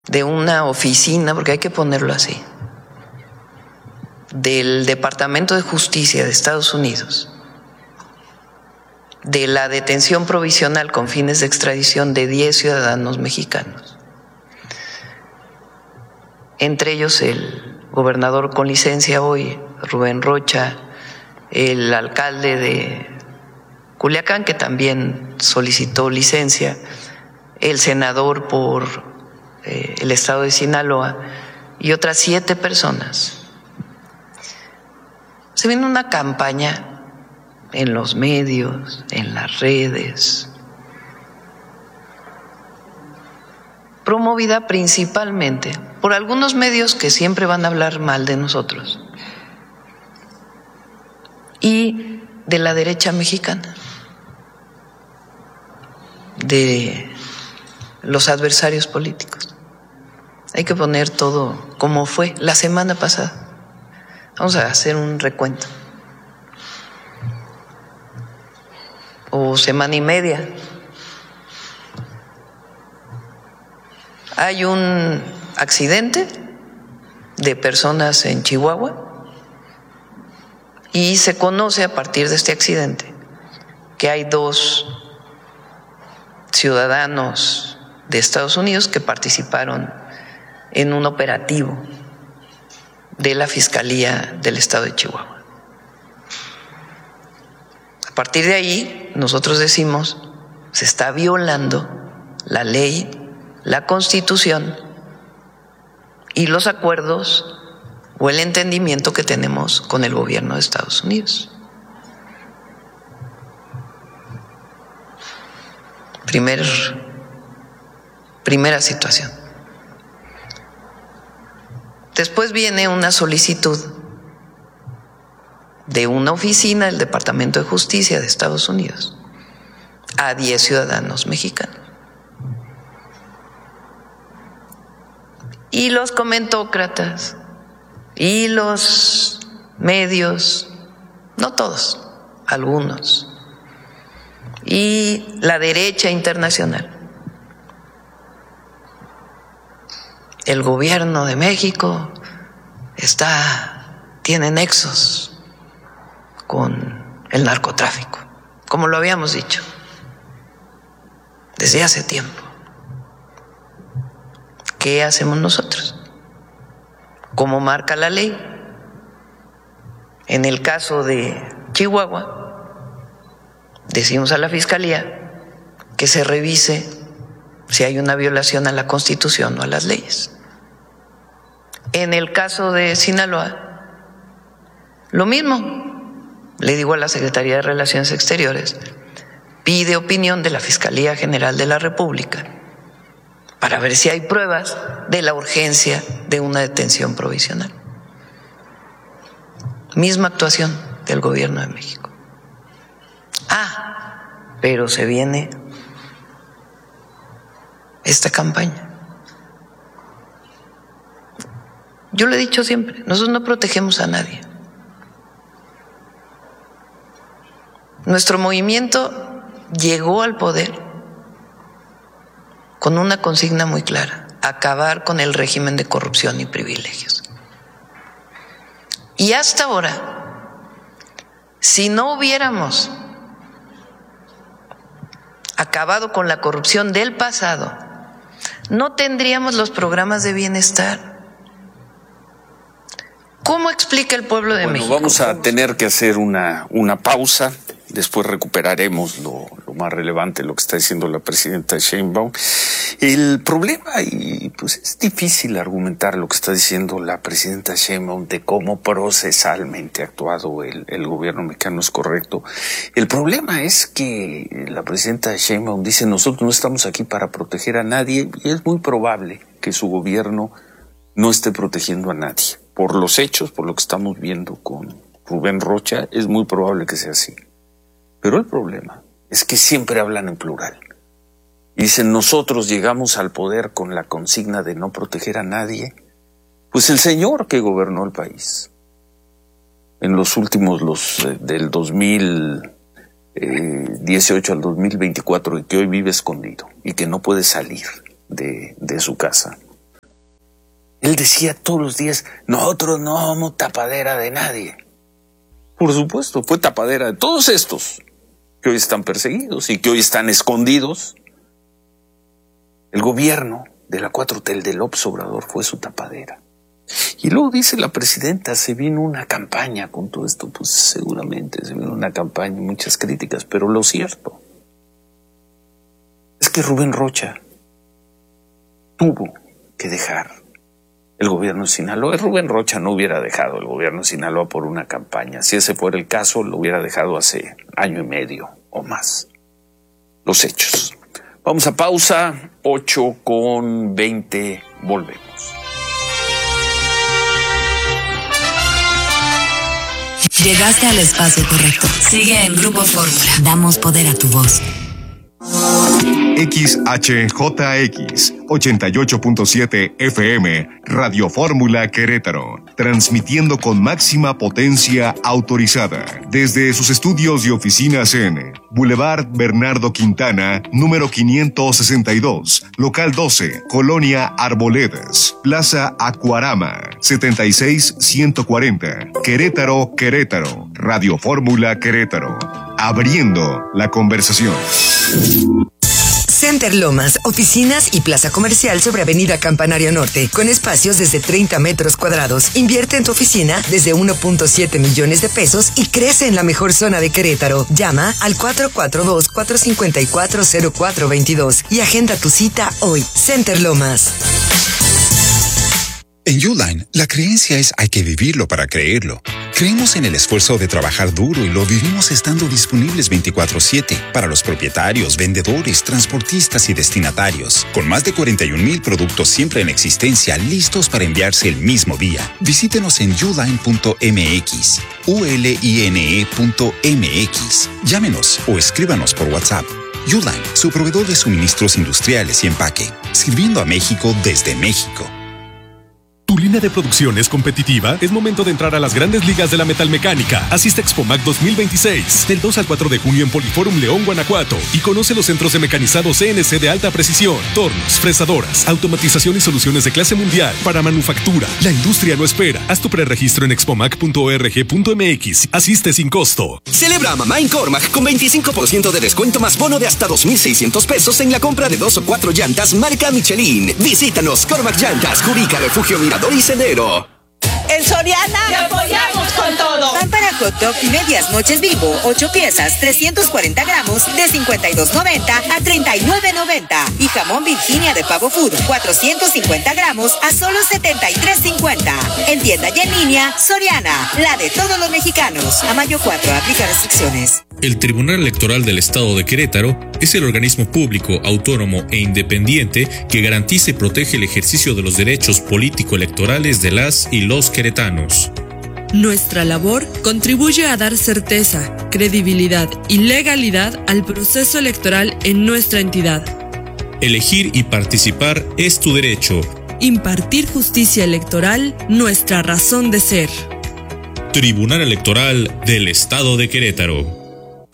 de una oficina, porque hay que ponerlo así, del Departamento de Justicia de Estados Unidos, de la detención provisional con fines de extradición de 10 ciudadanos mexicanos, entre ellos el gobernador con licencia hoy, Rubén Rocha, el alcalde de Culiacán, que también solicitó licencia, el senador por el estado de Sinaloa y otras 7 personas. Se viene una campaña en los medios, en las redes, promovida principalmente por algunos medios que siempre van a hablar mal de nosotros y de la derecha mexicana, de los adversarios políticos. Hay que poner todo como fue la semana pasada. Vamos a hacer un recuento. O semana y media. Hay un accidente de personas en Chihuahua y se conoce a partir de este accidente que hay 2 ciudadanos de Estados Unidos que participaron en un operativo de la Fiscalía del Estado de Chihuahua. A partir de ahí, nosotros decimos, se está violando la ley, la Constitución y los acuerdos o el entendimiento que tenemos con el gobierno de Estados Unidos. Primera situación. Después viene una solicitud de una oficina del Departamento de Justicia de Estados Unidos a 10 ciudadanos mexicanos. Y los comentócratas y los medios, no todos, algunos, y la derecha internacional, el gobierno de México tiene nexos con el narcotráfico, como lo habíamos dicho desde hace tiempo. ¿Qué hacemos nosotros? ¿Cómo marca la ley? En el caso de Chihuahua, decimos a la Fiscalía que se revise si hay una violación a la Constitución o a las leyes. En el caso de Sinaloa, lo mismo. Le digo a la Secretaría de Relaciones Exteriores, pide opinión de la Fiscalía General de la República para ver si hay pruebas de la urgencia de una detención provisional. Misma actuación del gobierno de México. Pero se viene esta campaña. Yo lo he dicho siempre, nosotros no protegemos a nadie. Nuestro movimiento llegó al poder con una consigna muy clara: acabar con el régimen de corrupción y privilegios. Y hasta ahora, si no hubiéramos acabado con la corrupción del pasado, no tendríamos los programas de bienestar. ¿Cómo explica el pueblo de México? Vamos a tener que hacer una pausa. Después recuperaremos lo más relevante, lo que está diciendo la presidenta Sheinbaum. El problema, y pues es difícil argumentar lo que está diciendo la presidenta Sheinbaum de cómo procesalmente ha actuado el gobierno mexicano, es correcto. El problema es que la presidenta Sheinbaum dice: nosotros no estamos aquí para proteger a nadie, y es muy probable que su gobierno no esté protegiendo a nadie. Por los hechos, por lo que estamos viendo con Rubén Rocha, es muy probable que sea así. Pero el problema es que siempre hablan en plural. Y dicen: nosotros llegamos al poder con la consigna de no proteger a nadie. Pues el señor que gobernó el país en los últimos, del 2018 al 2024, y que hoy vive escondido y que no puede salir de su casa, Él decía todos los días, nosotros no somos tapadera de nadie. Por supuesto, fue tapadera de todos estos que hoy están perseguidos y que hoy están escondidos. El gobierno de la 4T, el de López Obrador, fue su tapadera. Y luego dice la presidenta, se vino una campaña con todo esto. Pues seguramente se vino una campaña y muchas críticas, pero lo cierto es que Rubén Rocha tuvo que dejar el gobierno de Sinaloa. Rubén Rocha no hubiera dejado el gobierno de Sinaloa por una campaña. Si ese fuera el caso, lo hubiera dejado hace año y medio o más. Los hechos. Vamos a pausa, 8:20, volvemos. Llegaste al espacio correcto. Sigue en Grupo Fórmula. Damos poder a tu voz. XHJX 88.7 FM Radio Fórmula Querétaro, transmitiendo con máxima potencia autorizada desde sus estudios y oficinas en Boulevard Bernardo Quintana, número 562, local 12, Colonia Arboledas, Plaza Acuarama, 76140, Querétaro, Querétaro. Radio Fórmula Querétaro, abriendo la conversación. Center Lomas, oficinas y plaza comercial sobre Avenida Campanario Norte, con espacios desde 30 metros cuadrados. Invierte en tu oficina desde 1.7 millones de pesos y crece en la mejor zona de Querétaro. Llama al 442-454-0422 y agenda tu cita hoy. Center Lomas. En Uline, la creencia es hay que vivirlo para creerlo. Creemos en el esfuerzo de trabajar duro y lo vivimos estando disponibles 24/7 para los propietarios, vendedores, transportistas y destinatarios. Con más de 41,000 productos siempre en existencia, listos para enviarse el mismo día. Visítenos en uline.mx, uline.mx. Llámenos o escríbanos por WhatsApp. Uline, su proveedor de suministros industriales y empaque, sirviendo a México desde México. ¿Tu línea de producción es competitiva? Es momento de entrar a las grandes ligas de la metalmecánica. Asiste a Expomac 2026, del 2 al 4 de junio en Poliforum León, Guanajuato, y conoce los centros de mecanizado CNC de alta precisión, tornos, fresadoras, automatización y soluciones de clase mundial para manufactura. La industria no espera. Haz tu preregistro en expomac.org.mx. Asiste sin costo. Celebra a mamá en Cormac con 25% de descuento más bono de hasta 2,600 pesos en la compra de 2 o 4 llantas marca Michelin. Visítanos, Cormac Llantas, Judica, Refugio Mirador y Sendero. En Soriana te apoyamos con todo. Pan para hot dog y medias noches Bimbo, 8 piezas, 340 gramos, de $52.90 a $39.90. Y jamón Virginia de Pavo Food, 450 gramos a solo $73.50. En tienda y en línea, Soriana, la de todos los mexicanos. A mayo 4, aplica restricciones. El Tribunal Electoral del Estado de Querétaro es el organismo público, autónomo e independiente que garantiza y protege el ejercicio de los derechos político-electorales de las y los queretanos. Nuestra labor contribuye a dar certeza, credibilidad y legalidad al proceso electoral en nuestra entidad. Elegir y participar es tu derecho. Impartir justicia electoral, nuestra razón de ser. Tribunal Electoral del Estado de Querétaro.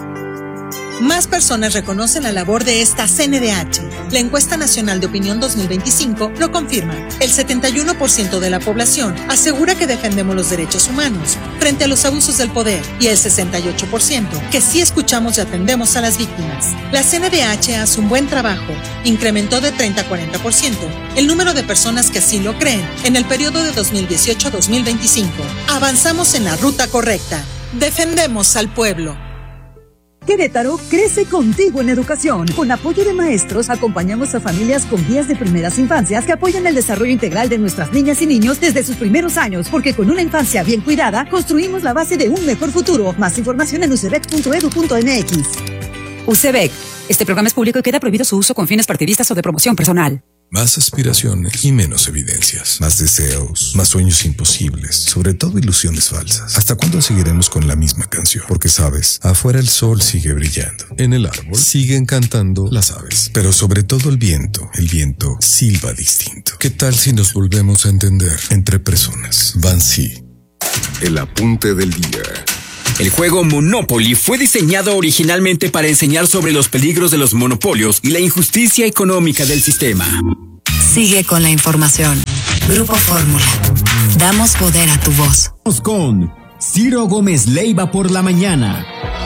Más personas reconocen la labor de esta CNDH. La encuesta nacional de opinión 2025 lo confirma. El 71% de la población asegura que defendemos los derechos humanos frente a los abusos del poder y el 68% que sí escuchamos y atendemos a las víctimas. La CNDH hace un buen trabajo. Incrementó de 30 a 40% el número de personas que así lo creen en el periodo de 2018 a 2025. Avanzamos en la ruta correcta. Defendemos al pueblo. Querétaro crece contigo en educación. Con apoyo de maestros, acompañamos a familias con guías de primeras infancias que apoyan el desarrollo integral de nuestras niñas y niños desde sus primeros años, porque con una infancia bien cuidada, construimos la base de un mejor futuro. Más información en ucebec.edu.mx. UCEBEC. Este programa es público y queda prohibido su uso con fines partidistas o de promoción personal. Más aspiraciones y menos evidencias. Más deseos, más sueños imposibles, sobre todo ilusiones falsas. ¿Hasta cuándo seguiremos con la misma canción? Porque sabes, afuera el sol sigue brillando. En el árbol siguen cantando las aves. Pero sobre todo el viento silba distinto. ¿Qué tal si nos volvemos a entender entre personas? Bansi. El apunte del día. El juego Monopoly fue diseñado originalmente para enseñar sobre los peligros de los monopolios y la injusticia económica del sistema. Sigue con la información. Grupo Fórmula. Damos poder a tu voz. Con Ciro Gómez Leiva por la mañana.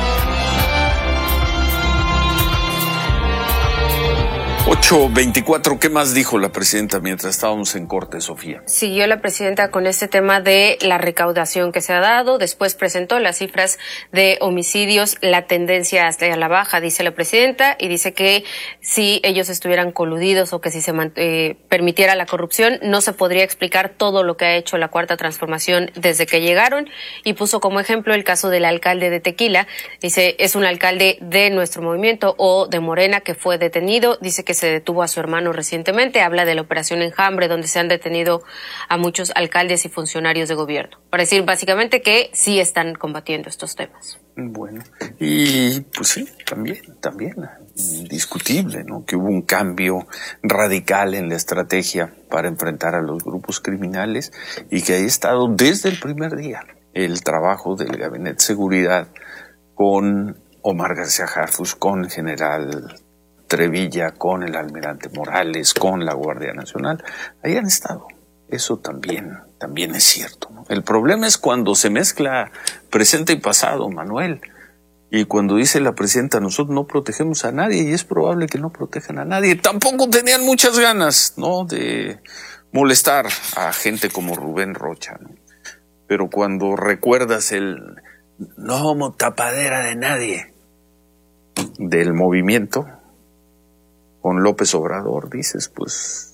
8:24, ¿qué más dijo la presidenta mientras estábamos en corte, Sofía? Siguió la presidenta con este tema de la recaudación que se ha dado, después presentó las cifras de homicidios, la tendencia hacia la baja, dice la presidenta, y dice que si ellos estuvieran coludidos o que si se permitiera la corrupción, no se podría explicar todo lo que ha hecho la Cuarta Transformación desde que llegaron, y puso como ejemplo el caso del alcalde de Tequila. Dice, es un alcalde de nuestro movimiento o de Morena que fue detenido, dice que se detuvo a su hermano recientemente, habla de la operación Enjambre, donde se han detenido a muchos alcaldes y funcionarios de gobierno, para decir básicamente que sí están combatiendo estos temas. Bueno, y pues sí, también, indiscutible, ¿no? Que hubo un cambio radical en la estrategia para enfrentar a los grupos criminales y que ha estado desde el primer día el trabajo del Gabinete de Seguridad con Omar García Harfuch, con el general Trevilla, con el almirante Morales, con la Guardia Nacional. Ahí han estado. Eso también es cierto, ¿no? El problema es cuando se mezcla presente y pasado, Manuel. Y cuando dice la presidenta, nosotros no protegemos a nadie, y es probable que no protejan a nadie. Tampoco tenían muchas ganas, ¿no?, de molestar a gente como Rubén Rocha, ¿no? Pero cuando recuerdas el no tapadera de nadie del movimiento con López Obrador, dices, pues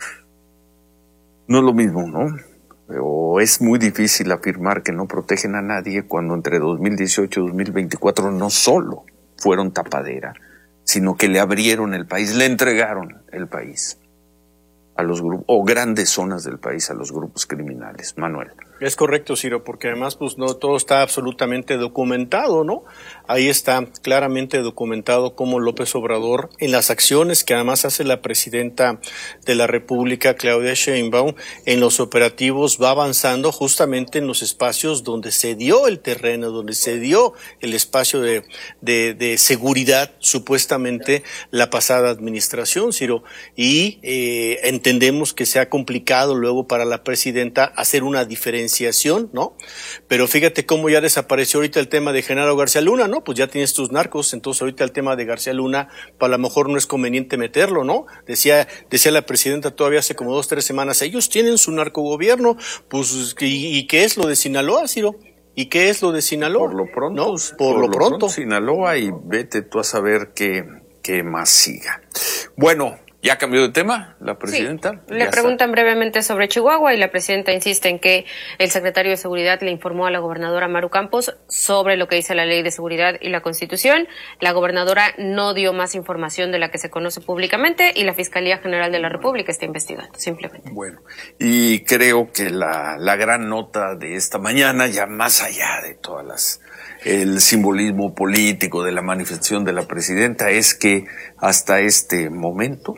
no es lo mismo, ¿no? O es muy difícil afirmar que no protegen a nadie cuando entre 2018 y 2024 no solo fueron tapadera, sino que le abrieron el país, le entregaron el país a los grupos, o grandes zonas del país a los grupos criminales. Manuel. Es correcto, Ciro, porque además pues no todo está absolutamente documentado, ¿no? Ahí está claramente documentado cómo López Obrador, en las acciones que además hace la presidenta de la República, Claudia Sheinbaum, en los operativos va avanzando justamente en los espacios donde se dio el terreno, donde se dio el espacio de seguridad, supuestamente la pasada administración, Ciro, y entendemos que se ha complicado luego para la presidenta hacer una diferenciación, ¿no? Pero fíjate cómo ya desapareció ahorita el tema de Genaro García Luna, ¿no? Pues ya tienes tus narcos, entonces ahorita el tema de García Luna, pues a lo mejor no es conveniente meterlo, ¿no? Decía la presidenta todavía hace como 2-3 semanas, ellos tienen su narcogobierno, pues, ¿y qué es lo de Sinaloa, Ciro? ¿Y qué es lo de Sinaloa? Por lo pronto, ¿no? Por lo pronto Sinaloa, y vete tú a saber qué más siga. Bueno, ¿ya cambió de tema la presidenta? Sí, le preguntan brevemente sobre Chihuahua y la presidenta insiste en que el secretario de Seguridad le informó a la gobernadora Maru Campos sobre lo que dice la Ley de Seguridad y la Constitución. La gobernadora no dio más información de la que se conoce públicamente y la Fiscalía General de la República está investigando, simplemente. Bueno, y creo que la gran nota de esta mañana, ya más allá de todas el simbolismo político de la manifestación de la presidenta, es que hasta este momento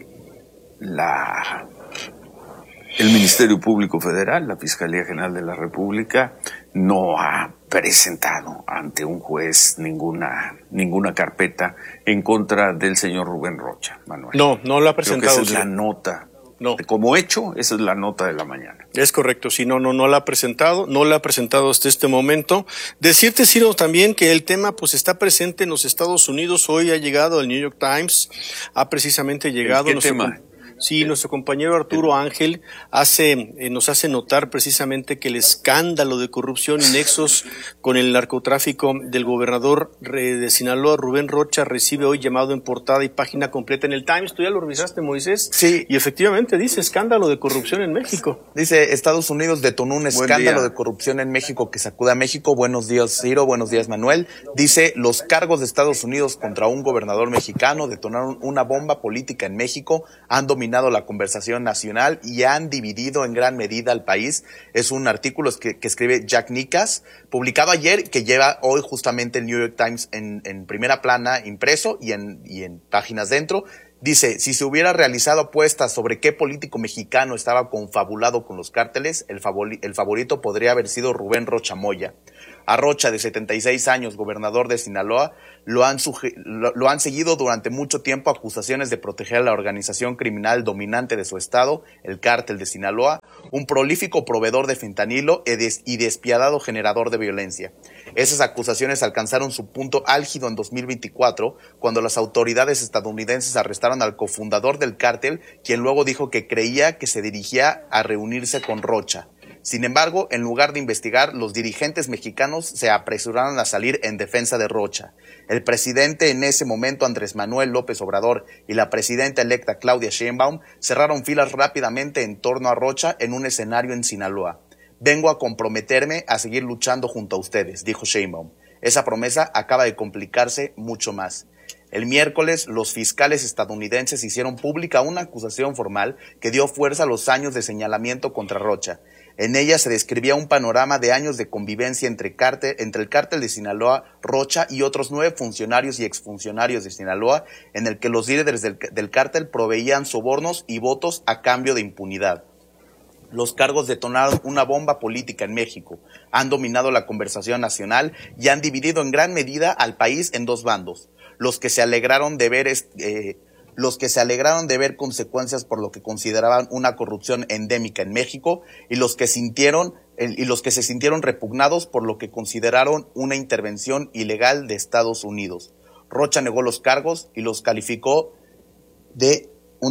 el Ministerio Público Federal, la Fiscalía General de la República, no ha presentado ante un juez ninguna carpeta en contra del señor Rubén Rocha, Manuel. No la ha presentado. Creo que esa es la nota. No. Como hecho, esa es la nota de la mañana. Es correcto, sí, no la ha presentado, hasta este momento. Decirte, Ciro, también que el tema pues está presente en los Estados Unidos. Hoy ha llegado el New York Times, ha precisamente llegado. ¿Qué tema? Sí, nuestro compañero Arturo Ángel nos hace notar precisamente que el escándalo de corrupción y nexos con el narcotráfico del gobernador de Sinaloa, Rubén Rocha, recibe hoy llamado en portada y página completa en el Times. ¿Tú ya lo revisaste, Moisés? Sí. Y efectivamente dice escándalo de corrupción en México. Dice, Estados Unidos detonó un escándalo de corrupción en México que sacude a México. Buenos días, Ciro. Buenos días, Manuel. Dice, los cargos de Estados Unidos contra un gobernador mexicano detonaron una bomba política en México, han dominado la conversación nacional y han dividido en gran medida al país. Es un artículo que escribe Jack Nicas, publicado ayer, que lleva hoy justamente el New York Times en primera plana impreso y en páginas dentro. Dice, si se hubiera realizado apuestas sobre qué político mexicano estaba confabulado con los cárteles, el favorito podría haber sido Rubén Rocha Moya. A Rocha, de 76 años, gobernador de Sinaloa, lo han seguido durante mucho tiempo acusaciones de proteger a la organización criminal dominante de su estado, el Cártel de Sinaloa, un prolífico proveedor de fentanilo y despiadado generador de violencia. Esas acusaciones alcanzaron su punto álgido en 2024, cuando las autoridades estadounidenses arrestaron al cofundador del cártel, quien luego dijo que creía que se dirigía a reunirse con Rocha. Sin embargo, en lugar de investigar, los dirigentes mexicanos se apresuraron a salir en defensa de Rocha. El presidente en ese momento, Andrés Manuel López Obrador, y la presidenta electa Claudia Sheinbaum cerraron filas rápidamente en torno a Rocha en un escenario en Sinaloa. Vengo a comprometerme a seguir luchando junto a ustedes, dijo Sheinbaum. Esa promesa acaba de complicarse mucho más. El miércoles, los fiscales estadounidenses hicieron pública una acusación formal que dio fuerza a los años de señalamiento contra Rocha. En ella se describía un panorama de años de convivencia entre el cártel de Sinaloa, Rocha y otros 9 funcionarios y exfuncionarios de Sinaloa, en el que los líderes del cártel proveían sobornos y votos a cambio de impunidad. Los cargos detonaron una bomba política en México, han dominado la conversación nacional y han dividido en gran medida al país en 2 bandos. Los que se alegraron de ver consecuencias por lo que consideraban una corrupción endémica en México y los que se sintieron repugnados por lo que consideraron una intervención ilegal de Estados Unidos. Rocha negó los cargos y los calificó de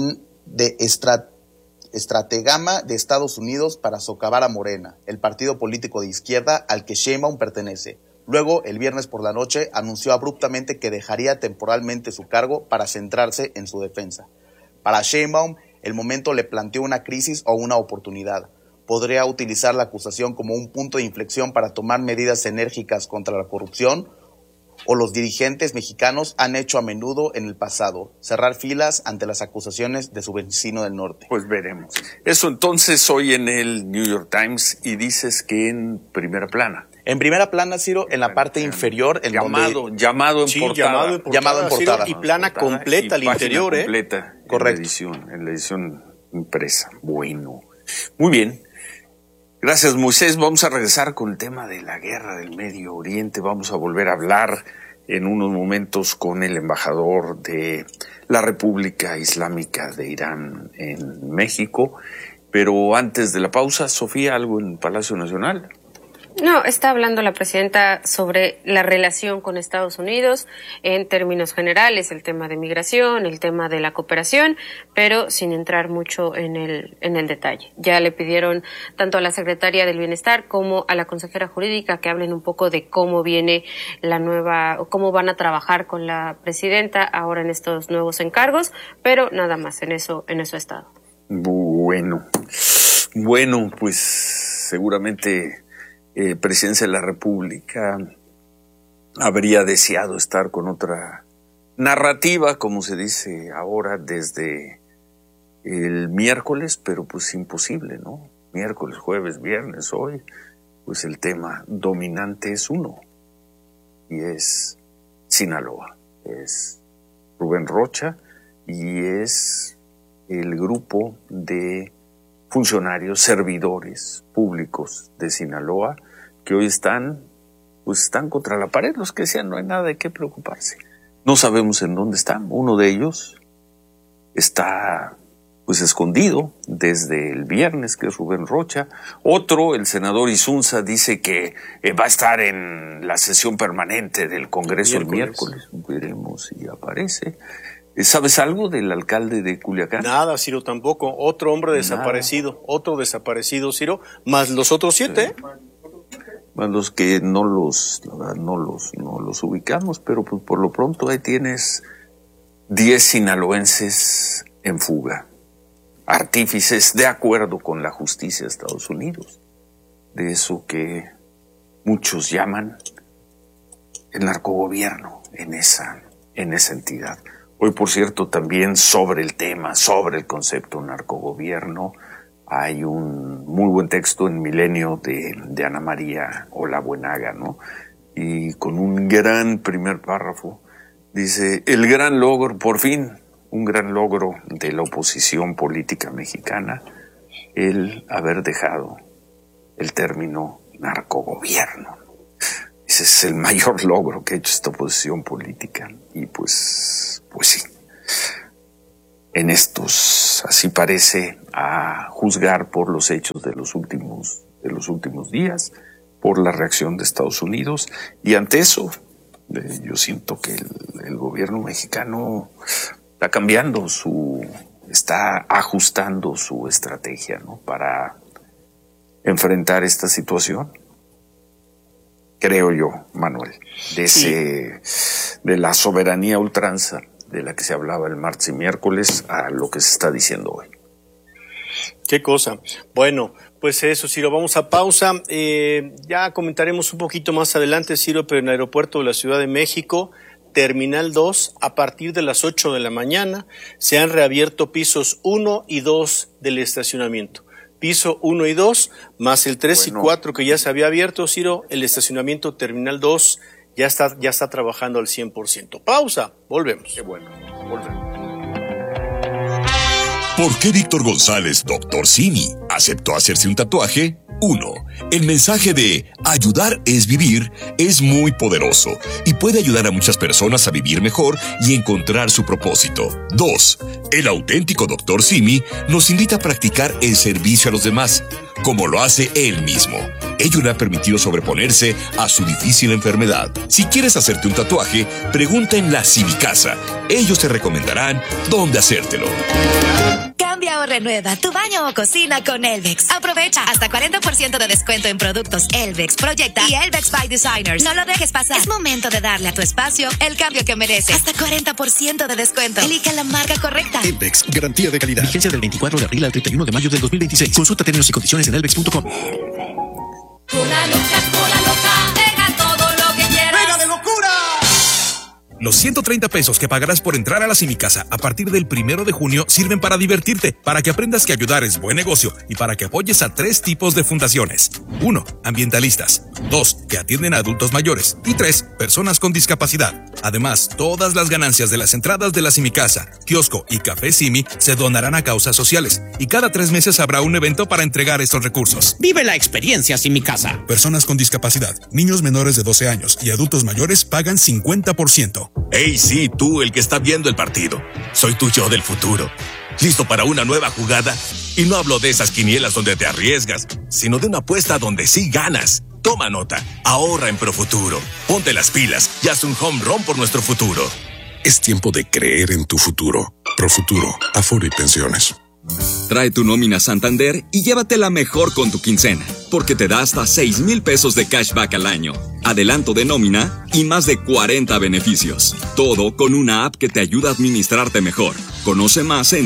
estratagema de Estados Unidos para socavar a Morena, el partido político de izquierda al que Sheinbaum pertenece. Luego, el viernes por la noche, anunció abruptamente que dejaría temporalmente su cargo para centrarse en su defensa. Para Sheinbaum, el momento le planteó una crisis o una oportunidad. Podría utilizar la acusación como un punto de inflexión para tomar medidas enérgicas contra la corrupción, o los dirigentes mexicanos han hecho a menudo en el pasado, cerrar filas ante las acusaciones de su vecino del norte. Pues veremos. Eso entonces hoy en el New York Times, y dices que en primera plana. En primera plana, Ciro, en la parte inferior, en llamado en portada. Llamado en portada. Y plana completa al interior, completa, correcto. En la edición impresa. Bueno. Muy bien. Gracias, Moisés. Vamos a regresar con el tema de la guerra del Medio Oriente. Vamos a volver a hablar en unos momentos con el embajador de la República Islámica de Irán en México. Pero antes de la pausa, Sofía, algo en Palacio Nacional. No, está hablando la presidenta sobre la relación con Estados Unidos en términos generales, el tema de migración, el tema de la cooperación, pero sin entrar mucho en el detalle. Ya le pidieron tanto a la secretaria del Bienestar como a la consejera jurídica que hablen un poco de cómo viene la nueva, o cómo van a trabajar con la presidenta ahora en estos nuevos encargos, pero nada más, en eso ha estado. Bueno, pues seguramente Presidencia de la República habría deseado estar con otra narrativa, como se dice ahora, desde el miércoles, pero pues imposible, ¿no? Miércoles, jueves, viernes, hoy, pues el tema dominante es uno, y es Sinaloa, es Rubén Rocha, y es el grupo de funcionarios, servidores públicos de Sinaloa, que hoy están contra la pared. Los que decían no hay nada de qué preocuparse. No sabemos en dónde están. Uno de ellos está pues escondido desde el viernes, que es Rubén Rocha. Otro, el senador Insunza, dice que va a estar en la sesión permanente del Congreso el miércoles. Veremos si aparece. ¿Sabes algo del alcalde de Culiacán? Nada, Ciro, tampoco. Otro hombre desaparecido. Otro desaparecido, Ciro, más los otros 7. Más los que no los ubicamos, pero pues por lo pronto ahí tienes 10 sinaloenses en fuga. Artífices de acuerdo con la justicia de Estados Unidos. De eso que muchos llaman el narcogobierno en esa entidad. Hoy, por cierto, también sobre el tema, sobre el concepto narcogobierno, hay un muy buen texto en Milenio de Ana María Olabuenaga, ¿no? Y con un gran primer párrafo, dice, el gran logro, por fin, un gran logro de la oposición política mexicana, el haber dejado el término narcogobierno. Ese es el mayor logro que ha hecho esta oposición política. Y pues sí. En estos, así parece, a juzgar por los hechos de los últimos días, por la reacción de Estados Unidos, y ante eso yo siento que el gobierno mexicano está cambiando está ajustando su estrategia, ¿no?, para enfrentar esta situación. Creo yo, Manuel, de la soberanía a ultranza de la que se hablaba el martes y miércoles a lo que se está diciendo hoy. Qué cosa. Bueno, pues eso, Ciro, vamos a pausa. Ya comentaremos un poquito más adelante, Ciro, pero en el aeropuerto de la Ciudad de México, Terminal 2, a partir de las 8 de la mañana, se han reabierto pisos 1 y 2 del estacionamiento. Piso 1 y 2, más el 3 y 4 que ya se había abierto, Ciro, el estacionamiento Terminal 2 ya está trabajando al 100%. Pausa, volvemos. Qué bueno, volvemos. ¿Por qué Víctor González, Dr. Simi, aceptó hacerse un tatuaje? 1. El mensaje de ayudar es vivir es muy poderoso y puede ayudar a muchas personas a vivir mejor y encontrar su propósito. 2. El auténtico Dr. Simi nos invita a practicar el servicio a los demás, como lo hace él mismo. Ello le ha permitido sobreponerse a su difícil enfermedad. Si quieres hacerte un tatuaje, pregunta en la Simicasa. Ellos te recomendarán dónde hacértelo. Cambia o renueva tu baño o cocina con Elvex. Aprovecha hasta 40% de descuento en productos Elvex, Proyecta y Elvex by Designers. No lo dejes pasar. Es momento de darle a tu espacio el cambio que merece. Hasta 40% de descuento. Elige la marca correcta. Elvex, garantía de calidad. Vigencia del 24 de abril al 31 de mayo del 2026. Consulta términos y condiciones en elvex.com. Una loca, deja todo lo que quieras. ¡Venga de locura! Los 130 pesos que pagarás por entrar a la Simicasa a partir del 1 de junio sirven para divertirte, para que aprendas que ayudar es buen negocio y para que apoyes a 3 tipos de fundaciones. 1. Ambientalistas. 2. Que atienden a adultos mayores. Y 3. Personas con discapacidad. Además, todas las ganancias de las entradas de la Simicasa, kiosco y café Simi se donarán a causas sociales. Y cada 3 meses habrá un evento para entregar estos recursos. Vive la experiencia Simicasa. Personas con discapacidad, niños menores de 12 años y adultos mayores pagan 50%. ¡Hey, sí, tú, el que está viendo el partido! Soy tu yo del futuro. ¿Listo para una nueva jugada? Y no hablo de esas quinielas donde te arriesgas, sino de una apuesta donde sí ganas. Toma nota, ahorra en Profuturo. Ponte las pilas y haz un home run por nuestro futuro. Es tiempo de creer en tu futuro. Profuturo, Afore y Pensiones. Trae tu nómina Santander y llévatela mejor con tu quincena, porque te da hasta 6,000 pesos de cashback al año, adelanto de nómina y más de 40 beneficios. Todo con una app que te ayuda a administrarte mejor. Conoce más en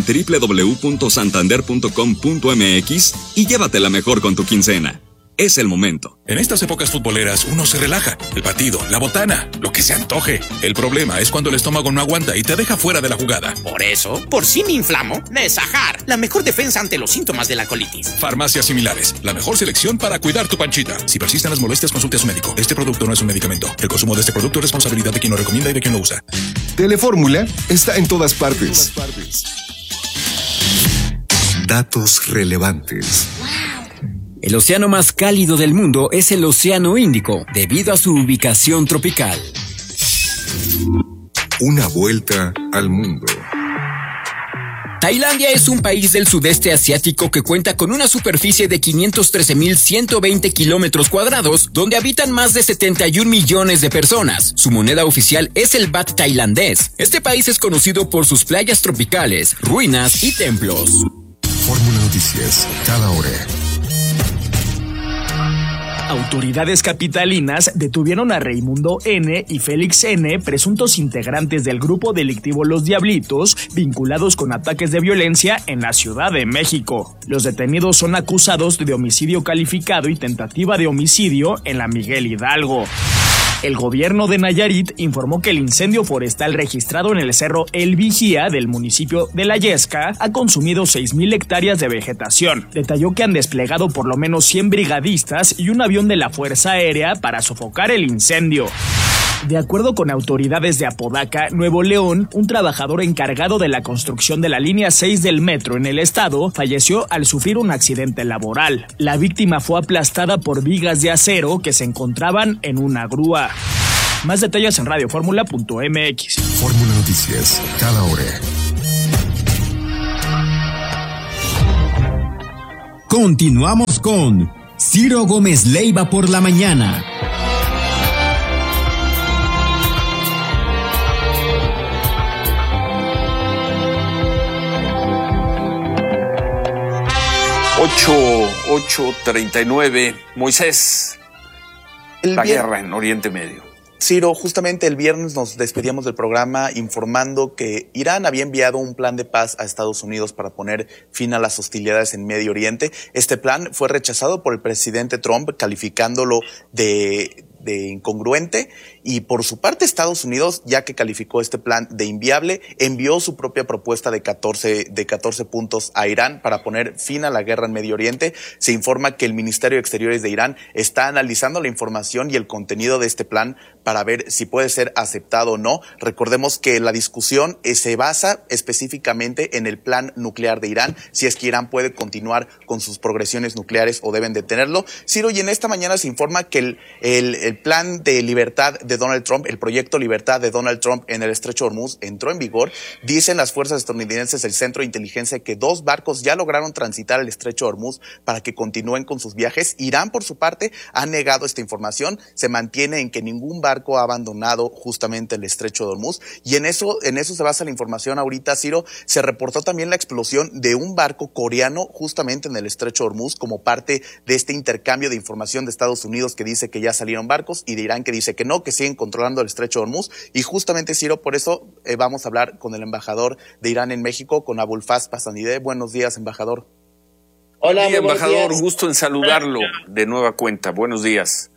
www.santander.com.mx y llévatela mejor con tu quincena. Es el momento. En estas épocas futboleras uno se relaja. El partido, la botana, lo que se antoje. El problema es cuando el estómago no aguanta y te deja fuera de la jugada. Por eso, por si me inflamo, Nesajar, la mejor defensa ante los síntomas de la colitis. Farmacias Similares, la mejor selección para cuidar tu panchita. Si persisten las molestias, consulte a su médico. Este producto no es un medicamento. El consumo de este producto es responsabilidad de quien lo recomienda y de quien lo usa. Telefórmula está en todas partes. Datos relevantes. El océano más cálido del mundo es el Océano Índico, debido a su ubicación tropical. Una vuelta al mundo. Tailandia es un país del sudeste asiático que cuenta con una superficie de 513.120 kilómetros cuadrados, donde habitan más de 71 millones de personas. Su moneda oficial es el baht tailandés. Este país es conocido por sus playas tropicales, ruinas y templos. Fórmula Noticias, cada hora. Autoridades capitalinas detuvieron a Raimundo N. y Félix N., presuntos integrantes del grupo delictivo Los Diablitos, vinculados con ataques de violencia en la Ciudad de México. Los detenidos son acusados de homicidio calificado y tentativa de homicidio en la Miguel Hidalgo. El gobierno de Nayarit informó que el incendio forestal registrado en el cerro El Vigía del municipio de La Yesca ha consumido 6,000 hectáreas de vegetación. Detalló que han desplegado por lo menos 100 brigadistas y un avión de la Fuerza Aérea para sofocar el incendio. De acuerdo con autoridades de Apodaca, Nuevo León, un trabajador encargado de la construcción de la línea 6 del metro en el estado falleció al sufrir un accidente laboral. La víctima fue aplastada por vigas de acero que se encontraban en una grúa. Más detalles en radioformula.mx. Fórmula Noticias, cada hora. Continuamos con Ciro Gómez Leiva por la mañana. Ocho 39. Moisés, la guerra en Oriente Medio. Ciro, justamente el viernes nos despedíamos del programa informando que Irán había enviado un plan de paz a Estados Unidos para poner fin a las hostilidades en Medio Oriente. Este plan fue rechazado por el presidente Trump, calificándolo de incongruente, y por su parte Estados Unidos, ya que calificó este plan de inviable, envió su propia propuesta de 14 puntos a Irán para poner fin a la guerra en Medio Oriente. Se informa que el Ministerio de Exteriores de Irán está analizando la información y el contenido de este plan para ver si puede ser aceptado o no. Recordemos que la discusión se basa específicamente en el plan nuclear de Irán, si es que Irán puede continuar con sus progresiones nucleares o deben detenerlo. Ciro, y en esta mañana se informa que el plan de libertad de Donald Trump, el proyecto Libertad de Donald Trump en el Estrecho de Hormuz entró en vigor. Dicen las fuerzas estadounidenses, el Centro de Inteligencia, que 2 barcos ya lograron transitar el Estrecho de Hormuz para que continúen con sus viajes. Irán, por su parte, ha negado esta información. Se mantiene en que ningún barco ha abandonado justamente el Estrecho de Hormuz, y en eso se basa la información ahorita, Ciro. Se reportó también la explosión de un barco coreano justamente en el Estrecho de Hormuz como parte de este intercambio de información de Estados Unidos, que dice que ya salieron barcos, y de Irán, que dice que no, que siguen controlando el Estrecho de Hormuz. Y justamente, Ciro, por eso vamos a hablar con el embajador de Irán en México, con Abulfaz Pasanideh. Buenos días, embajador. Hola, embajador, gusto en saludarlo de nueva cuenta. Buenos días.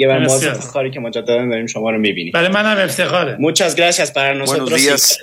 Muchas gracias para nosotros. Buenos días.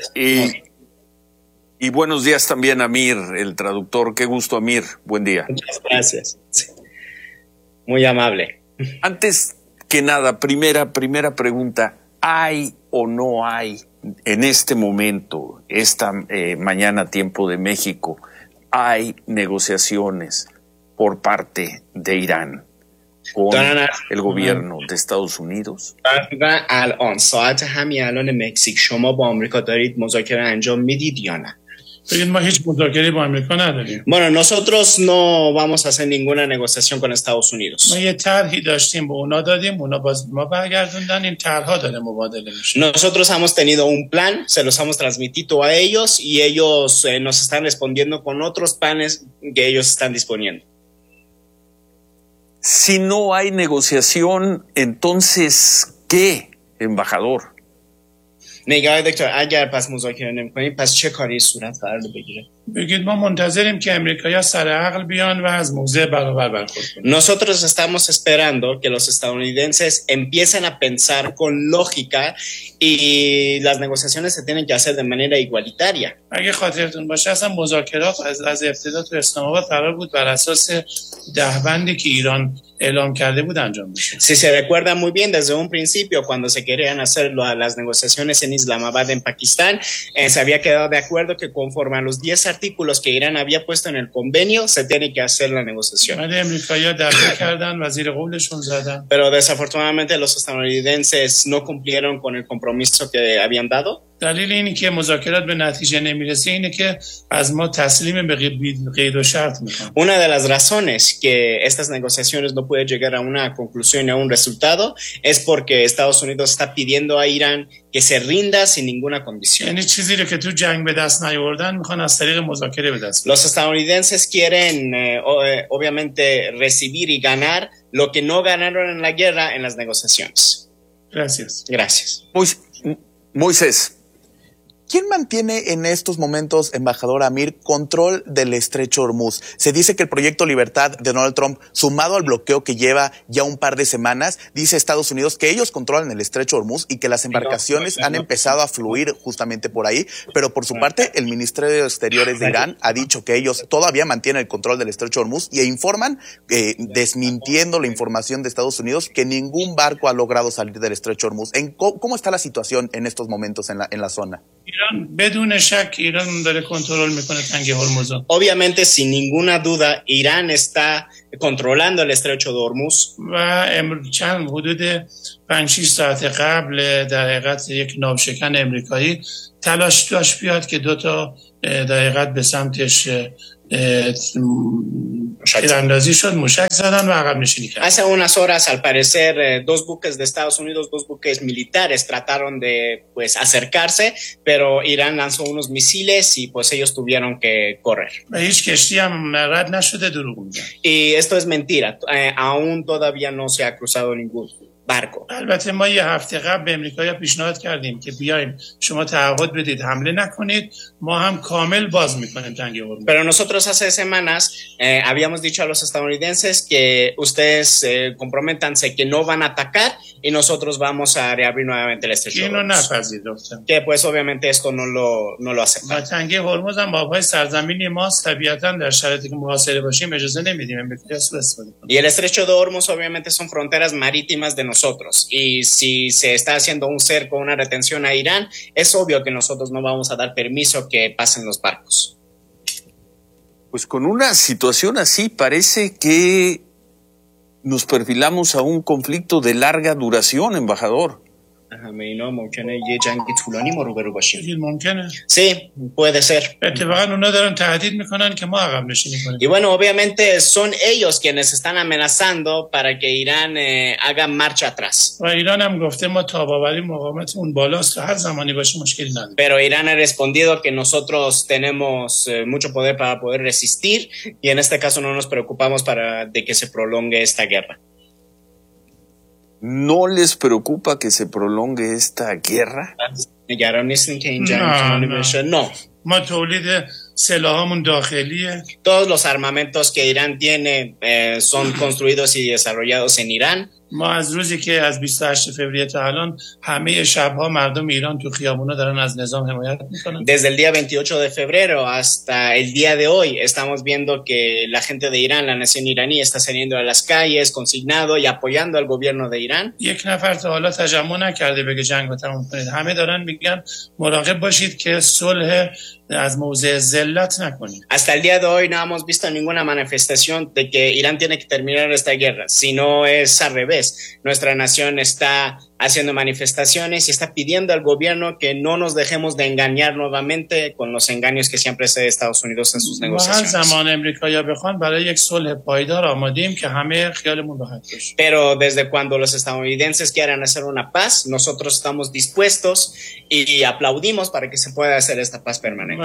Y buenos días también a Amir, el traductor. Qué gusto, Amir. Buen día. Muchas gracias. Muy amable. Antes que nada, primera pregunta. ¿Hay o no hay en este momento, esta mañana tiempo de México, hay negociaciones por parte de Irán con el gobierno de Estados Unidos? الان ساعت همین الان مکزیک شما با آمریکا دارید مذاکره انجام میدید یا نه؟ ما هیچ مذاکره با آمریکا نداریم. Bueno, nosotros no vamos a hacer ninguna negociación con Estados Unidos. ما یه طرحی داشتیم به اونا دادیم، اونا باز ما برگردوندن، این طرح‌ها داره مبادله میشه. Nosotros hemos tenido un plan, se los hemos transmitido a ellos y ellos nos están respondiendo con otros planes que ellos están disponiendo. Si no hay negociación, entonces, ¿qué, embajador? نگاه دکتر اگر پس مذاکره نمی‌کنیم پس چه کاری صورت قرار بگیره؟ بگید ما منتظریم که امریکایی‌ها سر عقل بیان و از موضع برابر برخورد کنن. Nosotros estamos esperando que los estadounidenses empiecen a pensar con lógica y las negociaciones se tienen que hacer de manera igualitaria. اگه خاطرتون باشه اصلا مذاکرات از ابتدا تو اسلام آباد قرار بود بر اساس دهبندی که ایران اعلام کرده بود انجام بشه. Si se recuerda muy bien, desde un principio, cuando se querían hacer las negociaciones en Islamabad, en Pakistán, se había quedado de acuerdo que conforme a los 10 artículos que Irán había puesto en el convenio, se tiene que hacer la negociación. Pero desafortunadamente los estadounidenses no cumplieron con el compromiso que habían dado. دلیل اینی که مذاکرات به نتیجه نمیرسه اینه که از ما تسلیم به قید و شرط میکنن. Una de las razones que estas negociaciones no pueden llegar a una conclusión y a un resultado es porque Estados Unidos está pidiendo a Irán que se rinda sin ninguna condición. یعنی چیزی رو که تو جنگ به دست نیاوردن میخوان از طریق مذاکره به دست بیارن. Los estadounidenses quieren obviamente recibir y ganar lo que no ganaron en la guerra en las negociaciones. Gracias. Gracias. Moisés, ¿Quién mantiene en estos momentos, embajador Amir, control del estrecho Hormuz? Se dice que el proyecto Libertad de Donald Trump, sumado al bloqueo que lleva ya un par de semanas, dice Estados Unidos que ellos controlan el estrecho Hormuz y que las embarcaciones han empezado a fluir justamente por ahí, pero por su parte el Ministerio de Exteriores de Irán ha dicho que ellos todavía mantienen el control del estrecho Hormuz y informan, desmintiendo la información de Estados Unidos, que ningún barco ha logrado salir del estrecho Hormuz. ¿Cómo está la situación en estos momentos en la zona? Obviamente, sin ninguna duda, Irán está controlando el estrecho de Hormuz. Hace unas horas, al parecer, dos buques de Estados Unidos, dos buques militares, trataron de acercarse, pero Irán lanzó unos misiles y pues ellos tuvieron que correr. Y esto es mentira, aún todavía no se ha cruzado ningún barco. البته ما یه هفته قبل به امریکایی‌ها پیشنهاد کردیم که بیاین شما تعهد بدید حمله نکنید، ما هم کامل باز میکنیم جنگ هرمز. Pero nosotros hace semanas habíamos dicho a los estadounidenses que ustedes comprométanse que no van a atacar y nosotros vamos a reabrir nuevamente el estrecho. اینو نپذیرفتن. Que pues obviamente esto no lo aceptan. جنگ هرمز هم آب‌های سرزمینی ماست، طبیعتاً در شرایطی که محاصره باشیم اجازه نمیدیم امریکایی‌ها سوء استفاده کنن. Y el estrecho de Hormuz obviamente son fronteras marítimas de nosotros, y si se está haciendo un cerco, una retención a Irán, es obvio que nosotros no vamos a dar permiso que pasen los barcos. Pues con una situación así parece que nos perfilamos a un conflicto de larga duración, embajador. همه اینا ممکنه یه جنگ طولانی ما روبرو باشیم. ممکنه. Sí, puede ser. اتفاقا اونا دارن تهدید میکنن که ما عقب نشینی کنیم. Y bueno, obviamente son ellos quienes están amenazando para que Irán haga marcha atrás. و ایران هم گفته ما تاباوری مقاومت اون بالاست که هر زمانی باشه مشکلی نداره. Pero Irán ha respondido que nosotros tenemos mucho poder para poder resistir y en este caso no nos preocupamos de que se prolongue esta guerra. ¿No les preocupa que se prolongue esta guerra? No. ما تولید سلاحامون داخلیه. Todos los armamentos que Irán tiene son construidos y desarrollados en Irán. ما از روزی که از 28 فوریه تا الان همه شب‌ها مردم ایران تو خیابونا دارن از نظام حمایت میکنن. Desde el día 28 de febrero hasta el día de hoy estamos viendo que la gente de Irán, la nación iraní, está saliendo a las calles, consignado y apoyando al gobierno de Irán. یک نفر تا حالا تجمع نکرده بگه جنگو تموم کنید. همه دارن میگن مراقب باشید که صلح از موضع ذلت نکنید. Hasta el día de hoy no hemos visto ninguna manifestación de que Irán tiene que terminar esta guerra, sino es al revés. Nuestra nación está haciendo manifestaciones y está pidiendo al gobierno que no nos dejemos de engañar nuevamente con los engaños que siempre hace Estados Unidos en sus negociaciones. Pero desde cuando los estadounidenses quieran hacer una paz, nosotros estamos dispuestos y aplaudimos para que se pueda hacer esta paz permanente.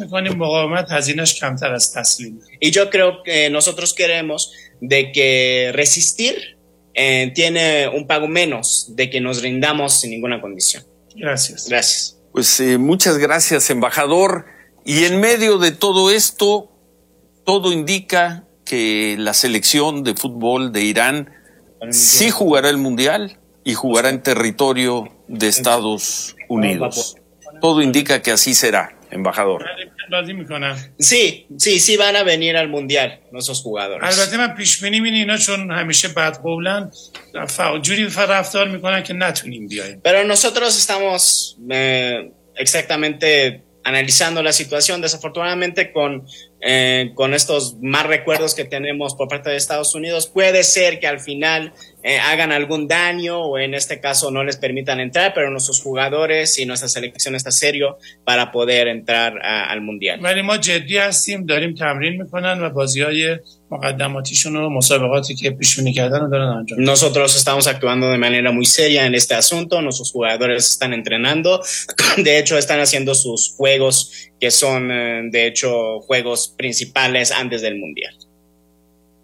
Y yo creo que nosotros queremos de que resistir tiene un pago menos de que nos rindamos sin ninguna condición. Gracias. Gracias. Pues muchas gracias, embajador. Y en medio de todo esto, todo indica que la selección de fútbol de Irán sí jugará el Mundial y jugará en territorio de Estados Unidos. Todo indica que así será, embajador. Sí, van a venir al Mundial nuestros jugadores. البته من پیش بینی می‌بینم اینا چون همیشه بدقولن جوری رفتار میکنن که نتونیم بیایم. Pero nosotros estamos exactamente analizando la situación, desafortunadamente con estos más recuerdos que tenemos por parte de Estados Unidos, puede ser que al final hagan algún daño o en este caso no les permitan entrar, pero nuestros jugadores y nuestra selección está serio para poder entrar al Mundial. ولی ما جدی هستیم، داریم تمرین میکنن و بازی‌های مقدماتیشون و مسابقاتی که پیش بینی کردن رو دارن انجام. Nosotros estamos actuando de manera muy seria en este asunto, nuestros jugadores están entrenando, de hecho están haciendo sus juegos que son de hecho juegos principales antes del Mundial.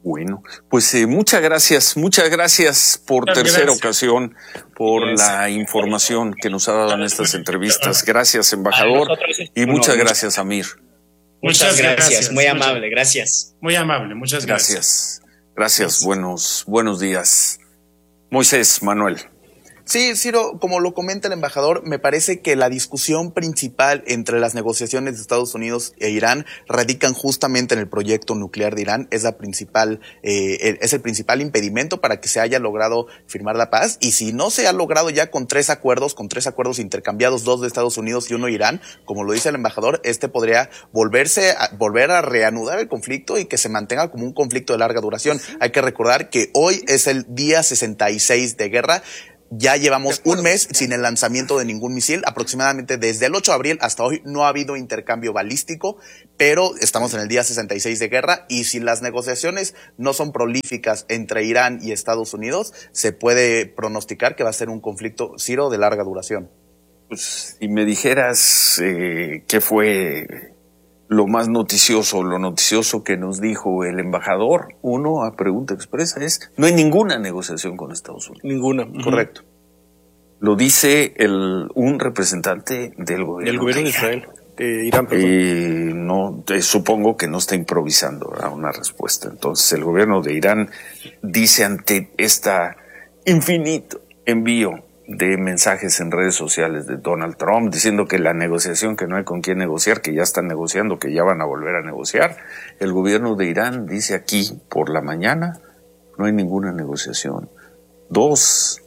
Bueno, pues muchas gracias por tercera ocasión, por la información que nos ha dado en estas entrevistas. Gracias, embajador, y muchas gracias, Amir. Muchas gracias, muy amable, gracias. Muy amable, muchas gracias. Gracias, buenos días. Moisés, Manuel. Sí, Ciro, como lo comenta el embajador, me parece que la discusión principal entre las negociaciones de Estados Unidos e Irán radican justamente en el proyecto nuclear de Irán. Es el principal impedimento para que se haya logrado firmar la paz. Y si no se ha logrado ya con tres acuerdos intercambiados, 2 de Estados Unidos y 1 de Irán, como lo dice el embajador, podría volver a reanudar el conflicto y que se mantenga como un conflicto de larga duración. Hay que recordar que hoy es el día 66 de guerra. Ya llevamos un mes sin el lanzamiento de ningún misil. Aproximadamente desde el 8 de abril hasta hoy no ha habido intercambio balístico, pero estamos en el día 66 de guerra y si las negociaciones no son prolíficas entre Irán y Estados Unidos, se puede pronosticar que va a ser un conflicto, Ciro, de larga duración. Pues si me dijeras qué fue lo más noticioso, que nos dijo el embajador, uno a pregunta expresa es, no hay ninguna negociación con Estados Unidos. Ninguna, correcto. Lo dice un representante del gobierno de Israel, de Irán, perdón. Supongo que no está improvisando una respuesta. Entonces el gobierno de Irán dice ante esta infinito envío de mensajes en redes sociales de Donald Trump diciendo que la negociación, que no hay con quién negociar, que ya están negociando, que ya van a volver a negociar. El gobierno de Irán dice aquí por la mañana, no hay ninguna negociación. 2,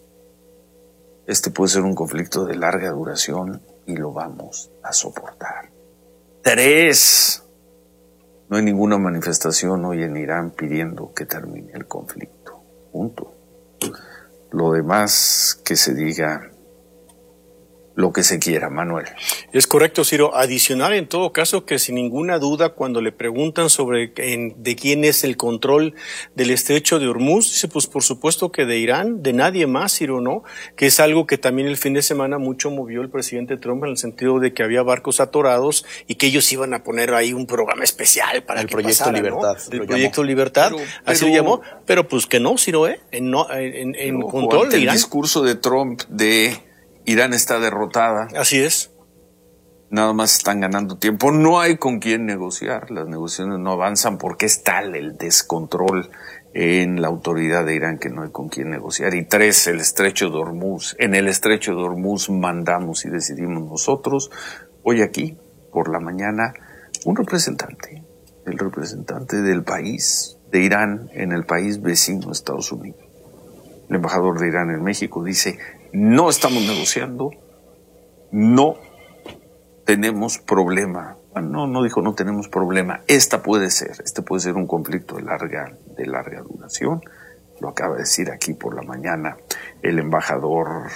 puede ser un conflicto de larga duración y lo vamos a soportar. 3, no hay ninguna manifestación hoy en Irán pidiendo que termine el conflicto. Punto. Lo demás que se diga lo que se quiera, Manuel. Es correcto, Ciro. Adicional, en todo caso, que sin ninguna duda, cuando le preguntan sobre de quién es el control del estrecho de Hormuz, dice, pues por supuesto que de Irán, de nadie más, Ciro, ¿no? Que es algo que también el fin de semana mucho movió el presidente Trump en el sentido de que había barcos atorados y que ellos iban a poner ahí un programa especial para el proyecto pasara, Libertad. ¿no? El proyecto Libertad, así lo llamó, pero pues que no, Ciro, en control de Irán. El discurso de Trump de Irán está derrotada. Así es. Nada más están ganando tiempo. No hay con quién negociar. Las negociaciones no avanzan porque es tal el descontrol en la autoridad de Irán que no hay con quién negociar. Y 3, el estrecho de Hormuz. En el estrecho de Hormuz mandamos y decidimos nosotros. Hoy aquí, por la mañana, el representante del país, de Irán, en el país vecino, Estados Unidos. El embajador de Irán en México dice, no estamos negociando, no tenemos problema. No dijo no tenemos problema. Este puede ser un conflicto de larga duración. Lo acaba de decir aquí por la mañana el embajador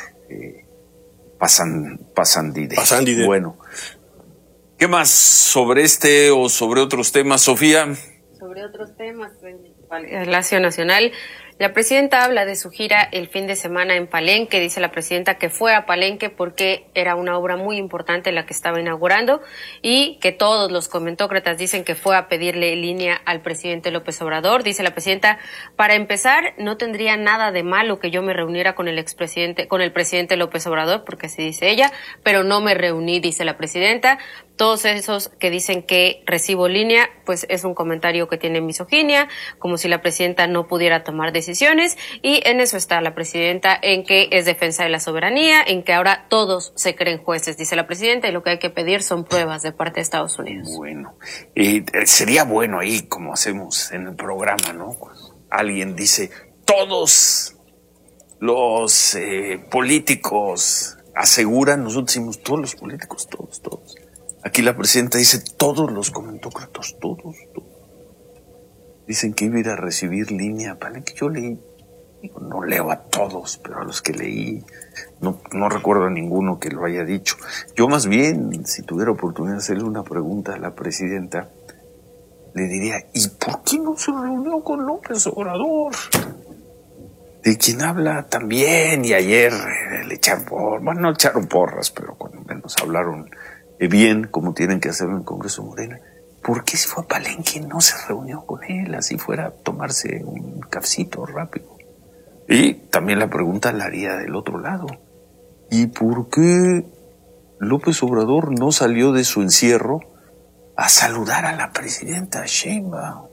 Pasandide. Bueno, ¿qué más sobre o sobre otros temas, Sofía? Sobre otros temas en Palacio Nacional. La presidenta habla de su gira el fin de semana en Palenque. Dice la presidenta que fue a Palenque porque era una obra muy importante la que estaba inaugurando y que todos los comentócratas dicen que fue a pedirle línea al presidente López Obrador. Dice la presidenta, para empezar, no tendría nada de malo que yo me reuniera con el presidente López Obrador, porque así dice ella, pero no me reuní, dice la presidenta. Todos esos que dicen que recibo línea, pues es un comentario que tiene misoginia, como si la presidenta no pudiera tomar decisiones, y en eso está la presidenta, en que es defensa de la soberanía, en que ahora todos se creen jueces, dice la presidenta, y lo que hay que pedir son pruebas de parte de Estados Unidos. Bueno, sería bueno ahí, como hacemos en el programa, ¿no? Alguien dice, todos los políticos aseguran, nosotros decimos, todos los políticos, todos. Aquí la presidenta dice, todos los comentócratas, todos. Dicen que iba a ir a recibir línea, ¿vale? Que yo leí, no leo a todos, pero a los que leí, no recuerdo a ninguno que lo haya dicho. Yo más bien, si tuviera oportunidad de hacerle una pregunta a la presidenta, le diría, ¿y por qué no se reunió con López Obrador? De quien habla también, y ayer le echaron porras, bueno, no echaron porras, pero cuando menos hablaron bien, como tienen que hacerlo en el Congreso Morena. ¿por qué si fue a Palenque no se reunió con él? Así fuera a tomarse un cafecito rápido. Y también la pregunta la haría del otro lado. ¿Y por qué López Obrador no salió de su encierro a saludar a la presidenta Sheinbaum?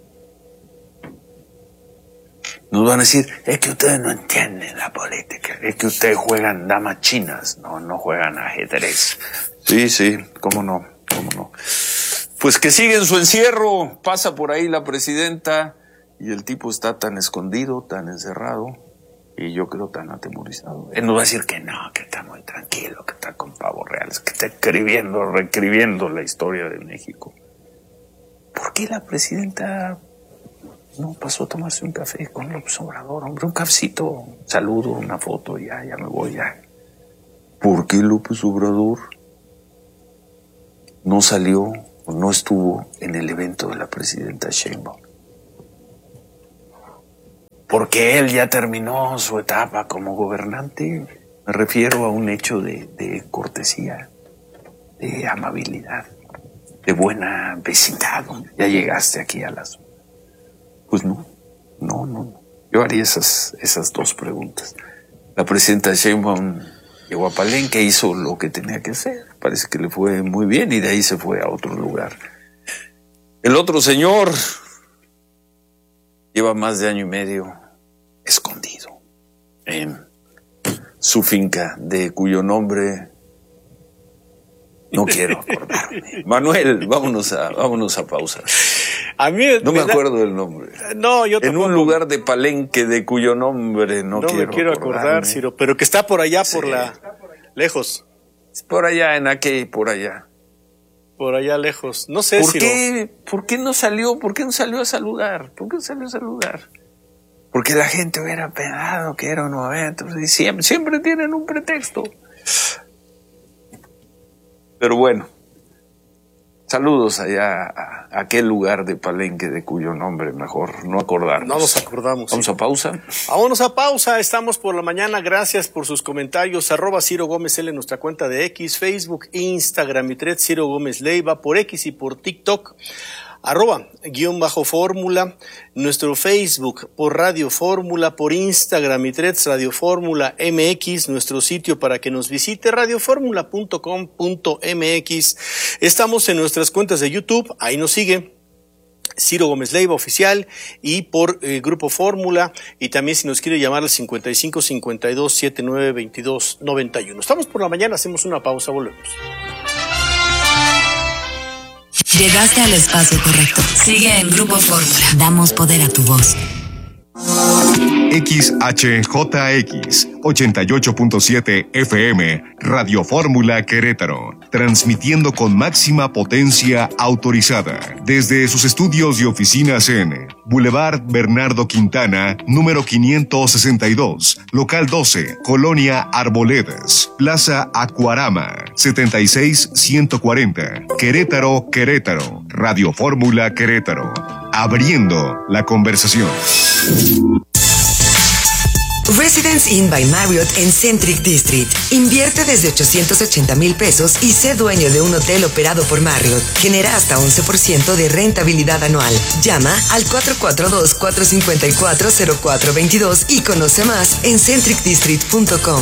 Nos van a decir, es que ustedes no entienden la política, es que ustedes juegan damas chinas, no juegan ajedrez. Sí, cómo no. Pues que sigue en su encierro, pasa por ahí la presidenta y el tipo está tan escondido, tan encerrado y yo creo tan atemorizado. Él nos va a decir que no, que está muy tranquilo, que está con pavos reales, que está reescribiendo la historia de México. ¿Por qué la presidenta no pasó a tomarse un café con López Obrador? Hombre, un cafecito, un saludo, una foto, ya me voy, ya. ¿Por qué López Obrador no salió o no estuvo en el evento de la presidenta Sheinbaum? Porque él ya terminó su etapa como gobernante. Me refiero a un hecho de cortesía, de amabilidad, de buena vecindad. Ya llegaste aquí a las... Pues no. Yo haría esas dos preguntas. La presidenta Sheinbaum llegó a Palenque, hizo lo que tenía que hacer. Parece que le fue muy bien y de ahí se fue a otro lugar. El otro señor lleva más de año y medio escondido en su finca, de cuyo nombre no quiero acordarme. Manuel, vámonos a pausa. A mí no me acuerdo del nombre. No, yo tampoco. En un lugar de Palenque de cuyo nombre no me quiero acordar, Ciro, pero que está por allá, por lejos. Por allá, en aquel, por allá. Por allá lejos. No sé, Ciro. ¿Por qué no salió a saludar? Porque la gente hubiera pensado que era un evento. Siempre tienen un pretexto. Pero bueno, saludos allá a aquel lugar de Palenque de cuyo nombre mejor no acordarnos. No nos acordamos. ¿Vamos a pausa? Vámonos a pausa, estamos por la mañana, gracias por sus comentarios, @Ciro Gómez L en nuestra cuenta de X, Facebook, Instagram y Thread, Ciro Gómez Leiva, por X y por TikTok, @_fórmula, nuestro Facebook por Radio Fórmula, por Instagram y Threads Radio Fórmula MX, nuestro sitio para que nos visite radioformula.com.mx. Estamos en nuestras cuentas de YouTube, ahí nos sigue Ciro Gómez Leiva Oficial y por Grupo Fórmula, y también si nos quiere llamar al 55 52 79 22 91. Estamos por la mañana, hacemos una pausa, volvemos. Llegaste al espacio correcto. Sigue en Grupo Fórmula. Damos poder a tu voz. XHJX 88.7 FM, Radio Fórmula Querétaro, transmitiendo con máxima potencia autorizada desde sus estudios y oficinas en Boulevard Bernardo Quintana, número 562, local 12, Colonia Arboledas, Plaza Acuarama, 76140, Querétaro, Radio Fórmula Querétaro, abriendo la conversación. Residence Inn by Marriott en Centric District. Invierte desde 880,000 pesos y sé dueño de un hotel operado por Marriott. Genera hasta 11% de rentabilidad anual. Llama al 442-454-0422 y conoce más en centricdistrict.com.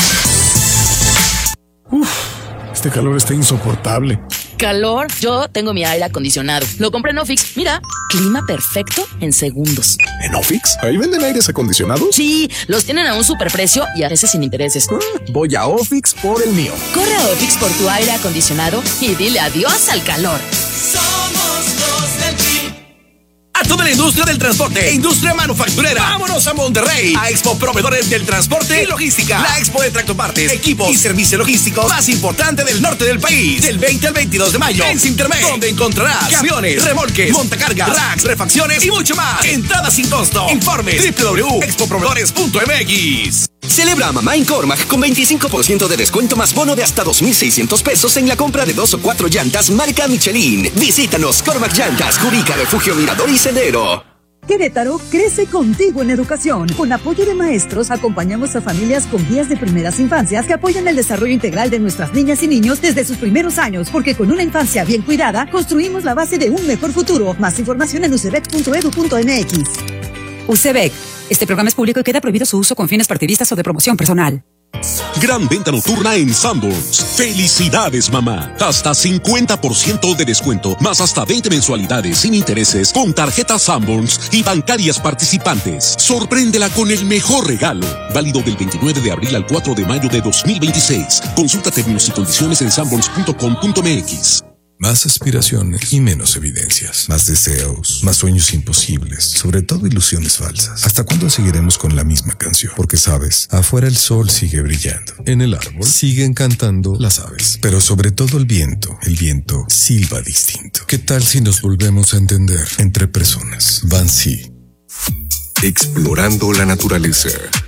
Este calor está insoportable. ¿Calor? Yo tengo mi aire acondicionado. Lo compré en Ofix. Mira, clima perfecto en segundos. ¿En Ofix? ¿Ahí venden aires acondicionados? Sí, los tienen a un superprecio y a veces sin intereses. Voy a Ofix por el mío. Corre a Ofix por tu aire acondicionado y dile adiós al calor. Somos los del PRI. A toda la industria del transporte e industria manufacturera. Vámonos a Monterrey, a Expo Proveedores del Transporte y Logística. La expo de tractopartes, equipos y servicios logísticos más importante del norte del país. Del 20 al 22 de mayo en Cintermed, donde encontrarás camiones, remolques, montacargas, racks, refacciones y mucho más. Entrada sin costo. Informes www.expoproveedores.mx. Celebra a mamá en Cormac con 25% de descuento más bono de hasta 2,600 pesos en la compra de 2 o 4 llantas marca Michelin. Visítanos, Cormac Llantas, Juríca, Refugio Mirador y Sendero. Querétaro crece contigo en educación. Con apoyo de maestros, acompañamos a familias con guías de primeras infancias que apoyan el desarrollo integral de nuestras niñas y niños desde sus primeros años, porque con una infancia bien cuidada, construimos la base de un mejor futuro. Más información en ucbec.edu.mx. UCEBEC. Este programa es público y queda prohibido su uso con fines partidistas o de promoción personal. Gran venta nocturna en Sanborns. ¡Felicidades, mamá! Hasta 50% de descuento, más hasta 20 mensualidades sin intereses con tarjetas Sanborns y bancarias participantes. Sorpréndela con el mejor regalo. Válido del 29 de abril al 4 de mayo de 2026. Consulta términos y condiciones en sanborns.com.mx. Más aspiraciones y menos evidencias. Más deseos, más sueños imposibles, sobre todo ilusiones falsas. ¿Hasta cuándo seguiremos con la misma canción? Porque sabes, afuera el sol sigue brillando. En el árbol siguen cantando las aves. Pero sobre todo el viento silba distinto. ¿Qué tal si nos volvemos a entender entre personas? Bansi. Explorando la naturaleza.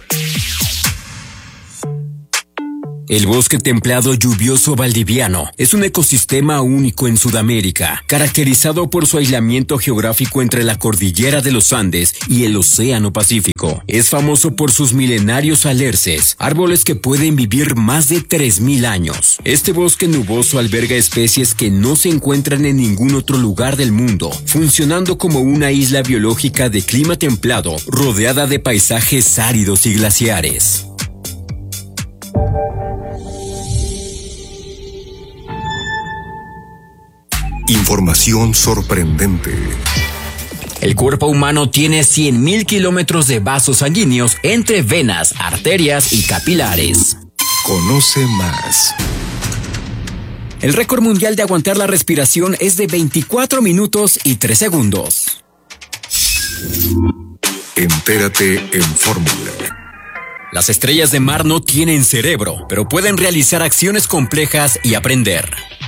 El bosque templado lluvioso valdiviano es un ecosistema único en Sudamérica, caracterizado por su aislamiento geográfico entre la cordillera de los Andes y el Océano Pacífico. Es famoso por sus milenarios alerces, árboles que pueden vivir más de 3.000 años. Este bosque nuboso alberga especies que no se encuentran en ningún otro lugar del mundo, funcionando como una isla biológica de clima templado, rodeada de paisajes áridos y glaciares. Información sorprendente. El cuerpo humano tiene 100.000 kilómetros de vasos sanguíneos entre venas, arterias y capilares. Conoce más. El récord mundial de aguantar la respiración es de 24 minutos y 3 segundos. Entérate en Fórmula. Las estrellas de mar no tienen cerebro, pero pueden realizar acciones complejas y aprender.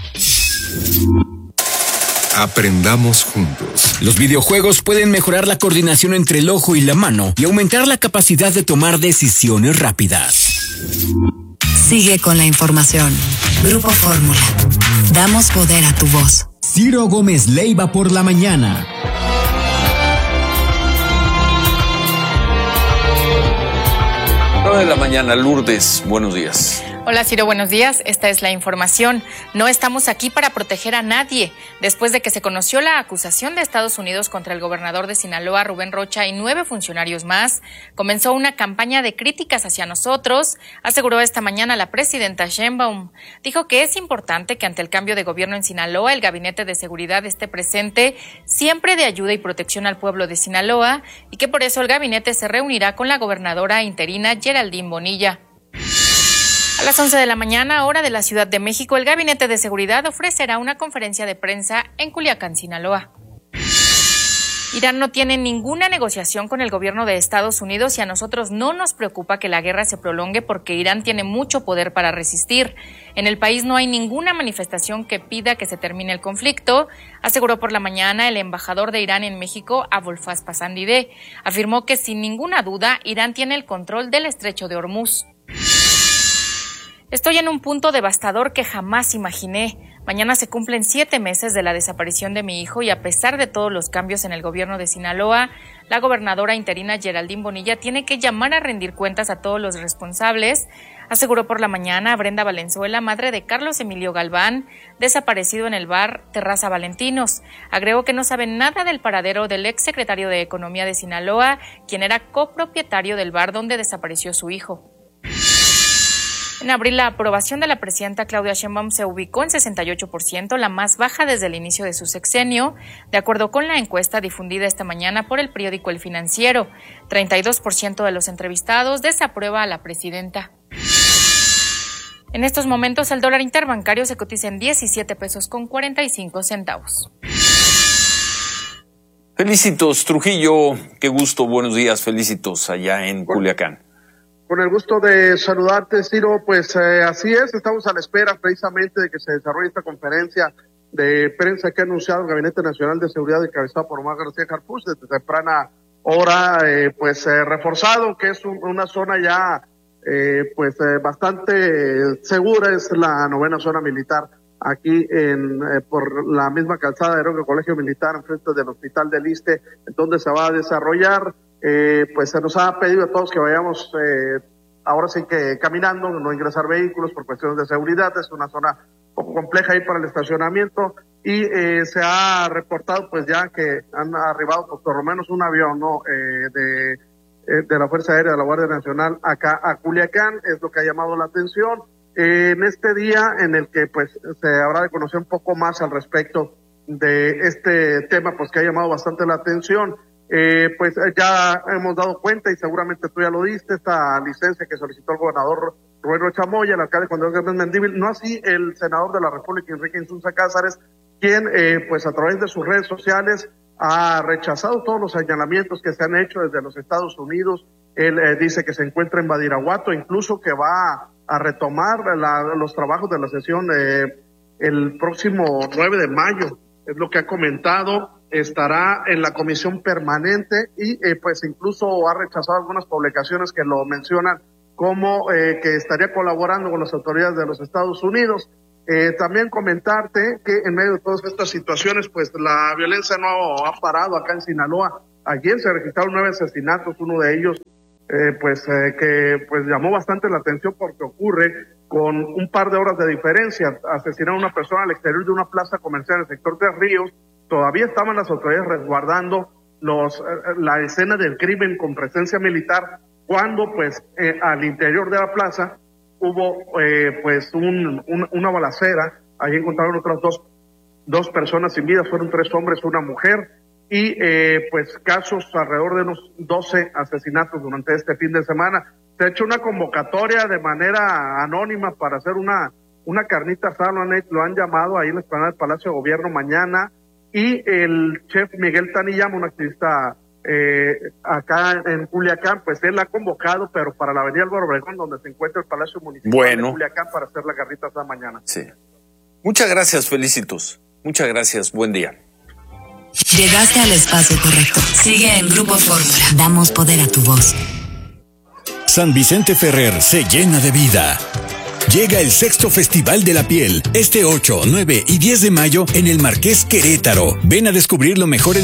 Aprendamos juntos. Los videojuegos pueden mejorar la coordinación entre el ojo y la mano y aumentar la capacidad de tomar decisiones rápidas. Sigue con la información. Grupo Fórmula. Damos poder a tu voz. Ciro Gómez Leiva por la mañana. De la mañana, Lourdes, buenos días. Hola Ciro, buenos días. Esta es la información. No estamos aquí para proteger a nadie. Después de que se conoció la acusación de Estados Unidos contra el gobernador de Sinaloa, Rubén Rocha, y 9 funcionarios más, comenzó una campaña de críticas hacia nosotros, aseguró esta mañana la presidenta Sheinbaum. Dijo que es importante que ante el cambio de gobierno en Sinaloa, el Gabinete de Seguridad esté presente siempre de ayuda y protección al pueblo de Sinaloa y que por eso el gabinete se reunirá con la gobernadora interina Geraldine Bonilla. A las 11 de la mañana, hora de la Ciudad de México, el Gabinete de Seguridad ofrecerá una conferencia de prensa en Culiacán, Sinaloa. Irán no tiene ninguna negociación con el gobierno de Estados Unidos y a nosotros no nos preocupa que la guerra se prolongue porque Irán tiene mucho poder para resistir. En el país no hay ninguna manifestación que pida que se termine el conflicto, aseguró por la mañana el embajador de Irán en México, Abolfaz Pasandideh. Afirmó que sin ninguna duda Irán tiene el control del estrecho de Hormuz. Estoy en un punto devastador que jamás imaginé. Mañana se cumplen 7 meses de la desaparición de mi hijo y a pesar de todos los cambios en el gobierno de Sinaloa, la gobernadora interina Geraldine Bonilla tiene que llamar a rendir cuentas a todos los responsables, aseguró por la mañana Brenda Valenzuela, madre de Carlos Emilio Galván, desaparecido en el bar Terraza Valentinos. Agregó que no saben nada del paradero del exsecretario de Economía de Sinaloa, quien era copropietario del bar donde desapareció su hijo. En abril, la aprobación de la presidenta Claudia Sheinbaum se ubicó en 68%, la más baja desde el inicio de su sexenio, de acuerdo con la encuesta difundida esta mañana por el periódico El Financiero. 32% de los entrevistados desaprueba a la presidenta. En estos momentos, el dólar interbancario se cotiza en 17 pesos con 45 centavos. Felicitos, Trujillo, qué gusto, buenos días, felicitos allá en Culiacán. Con el gusto de saludarte, Ciro, pues así es, estamos a la espera precisamente de que se desarrolle esta conferencia de prensa que ha anunciado el Gabinete Nacional de Seguridad encabezado por Omar García Harfuch desde temprana hora, reforzado, que es una zona ya bastante segura, es la 9ª zona militar aquí por la misma calzada de Heroico Colegio Militar, enfrente del Hospital del Iste, donde se va a desarrollar. Pues se nos ha pedido a todos que vayamos ahora sí que caminando, no ingresar vehículos por cuestiones de seguridad. Es una zona un poco compleja ahí para el estacionamiento, y se ha reportado pues ya que han arribado pues, por lo menos un avión, ¿no? de la Fuerza Aérea de la Guardia Nacional acá a Culiacán. Es lo que ha llamado la atención en este día, en el que pues se habrá de conocer un poco más al respecto de este tema, pues que ha llamado bastante la atención. Pues ya hemos dado cuenta, y seguramente tú ya lo diste, esta licencia que solicitó el gobernador Rubén Rocha Moya, el alcalde Juan Diego Gómez Mendívil, no así el senador de la República, Enrique Insunza Cázares, quien pues a través de sus redes sociales ha rechazado todos los señalamientos que se han hecho desde los Estados Unidos. Él dice que se encuentra en Badiraguato, incluso que va a retomar los trabajos de la sesión el próximo 9 de mayo, es lo que ha comentado. Estará en la comisión permanente, y pues incluso ha rechazado algunas publicaciones que lo mencionan como que estaría colaborando con las autoridades de los Estados Unidos. También comentarte que en medio de todas estas situaciones, pues la violencia no ha parado acá en Sinaloa. Ayer se registraron 9 asesinatos, uno de ellos que pues llamó bastante la atención porque ocurre con un par de horas de diferencia. Asesinaron a una persona al exterior de una plaza comercial en el sector de Ríos. Todavía estaban las autoridades resguardando la escena del crimen con presencia militar, cuando pues al interior de la plaza hubo pues una balacera. Ahí encontraron otras dos personas sin vida, fueron 3 hombres, una mujer, y pues casos alrededor de unos 12 asesinatos durante este fin de semana. Se ha hecho una convocatoria de manera anónima para hacer una carnita asada, lo han llamado ahí en la explanada del Palacio de Gobierno mañana. Y el chef Miguel Taniyama, un activista acá en Culiacán, pues él ha convocado, pero para la avenida Álvaro Obregón, donde se encuentra el Palacio Municipal de Culiacán, para hacer la carnita asada mañana. Sí. Muchas gracias, Felicitos. Muchas gracias, buen día. Llegaste al espacio correcto. Sigue en Grupo Fórmula. Damos poder a tu voz. San Vicente Ferrer se llena de vida. Llega el 6º Festival de la Piel, este 8, 9 y 10 de mayo en el Marqués Querétaro. Ven a descubrir lo mejor en